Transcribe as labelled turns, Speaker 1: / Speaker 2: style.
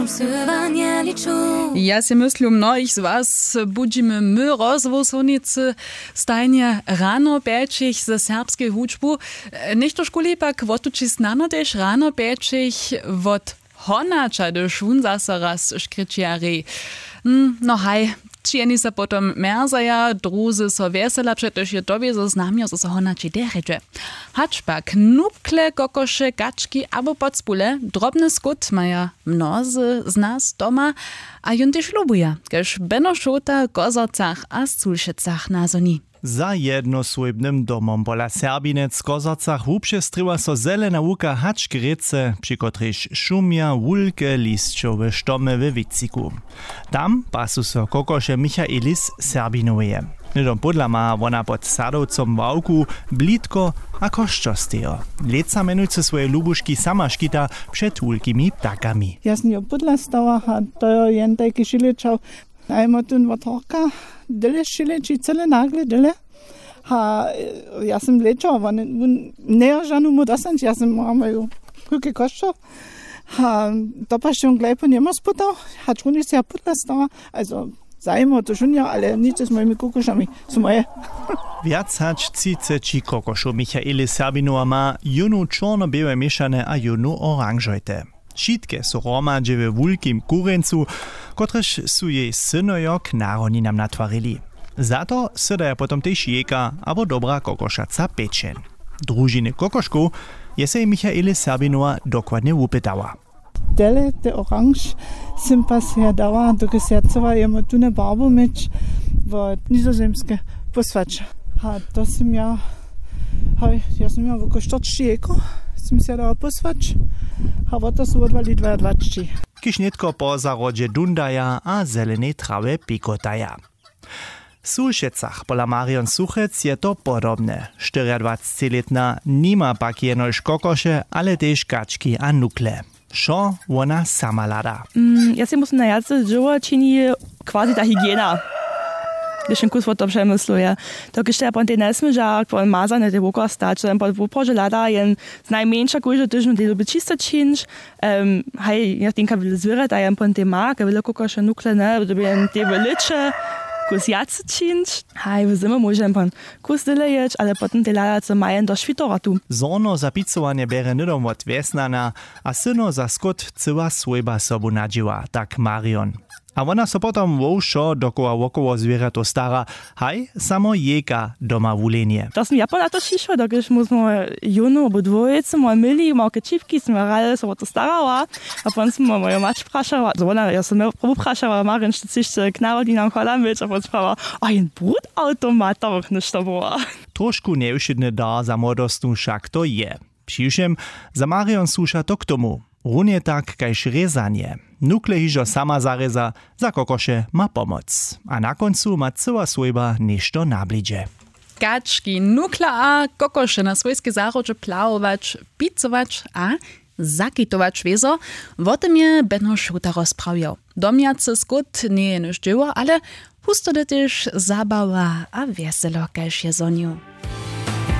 Speaker 1: Ja si myslím, mnohých z vás budeme my rozvosonicy stajnie rano pečich ze serbskiej hudžbu. Niekto škuli pak votuči snano tež rano pečich vod honača do šun zase raz škričiari. No haj, čieni sa potom merzaja, druzy so vesela, přetož je tobie zo znamio, zo so honači dereče. Hačpak, nubkle, kokoše, kački abo podspule, drobny skut maja mnozy z nas doma, a jun tyž lubuja, kež Benošota, Kozorcach a Sulšecach nazoni.
Speaker 2: Za jednosłojbnym domom pola Serbinec w Kozorcach wupše stryła so zelena łuka hačkrice, przy kotryż szumia wulke listczowe sztomy w Witziku. Tam pasu so kokosze Michaelis Serbinuje. Nidom podla ma ona pod sadowcom wałku, blitko a koszczostejo. Leca menujce swoje lubuszki sama škita przed wulkimi ptakami.
Speaker 3: Jasne, podla stała, a to jen taki szilečał. Ajmo tu vatorka, dele šileči, cele nagle dele. Ja sam lečao, ne žanu mu dosanč, ja sam imaju kulke koščo. To pa še on glej po njemu sputao, čuni se ja putla stava. Also, zajmo to šunja, ale nič s mojimi kukušami, su moje.
Speaker 2: Viac hač ciceči kokošu Michaeli Serbinova ma junu čorno-białe mieszane a junu oranžojte. Šitke su romadže w wulkim kurencu, kotrež su jej synojo k narodninam natwarili. Zato se daje potom tež jeka abo dobra kokošaca pečen. Družiny kokoškov je se Michaeli Serbinova dokładnie upytała.
Speaker 3: Dele te oranž sem pa se ja dała do srcova jemo tu ne barbu meč v nizozemske posvač. To sem ja v koštočči jeko. Sem se dała posvač, a to su odvali 22.
Speaker 2: Kišnitko po zarodzie dundaja a zelenej trawe pikotaja. W Sulšecach pola Marion Suchec je to podobne. 24-letna nima pak jenož kokoše, ale tež kački a nukle. Šo ona sama lada.
Speaker 4: Ja si musím na jace džova čini kvazi ta hygiena. Když kus o tom přemysluje. To když je ponte nesmížák, po mazane te voko stać, po uprože lada jen z najmenša kůže tyžno ty lubi čisto činč. Hej, ja tinka vil zvirati, a jen ponte mak, a vil kokoše nukle, ne, dobi jen te veliče, kus jace činč. Hej, v zimu môžem pon kus dyleječ, ale potom te lada co majen do švitoratu.
Speaker 2: Zorno za picovanie bere nidom od vesnana, a syno za skut cyła swojba sobu nadziła, tak Marion. A ona so potom wowšo dokoła wokoło zwierzęto stara, haj, samo jeka doma wulenie.
Speaker 4: To som ja pola to šišla, dokiž musimo junu obo dvojice, moje mili, malke čipki, sme rali, so to starala, a potom smo moju mač prašala, ja som prvo prašala, Marin, što ciš k narodinám chalameč, a potom sprava, a jen brud automatov, nešto bolo.
Speaker 2: Trošku neušidny dar za młodostnu však to je. Přiwšem, za Marion słuša to k tomu. Runie tak, kajž rezanie. Nukle hižo sama zareza, za kokoše ma pomoc. A na koncu ma cyła swojba nešto nabliže.
Speaker 1: Kački, nukla a kokoše na swojskie zarodzie plawować, picować a zakitować wezo. O tym je Benošota rozprawiał. Domjacy skut nie je niż dzieło, ale husto też zabawa a weselo, kajž je zoniu.